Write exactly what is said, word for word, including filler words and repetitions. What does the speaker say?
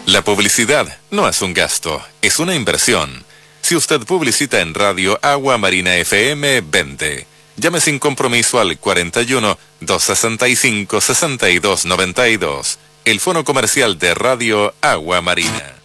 La publicidad no es un gasto, es una inversión. Si usted publicita en Radio Agua Marina F M, vende. Llame sin compromiso al cuarenta y uno, doscientos sesenta y cinco, sesenta y dos noventa y dos. El fono comercial de Radio Agua Marina.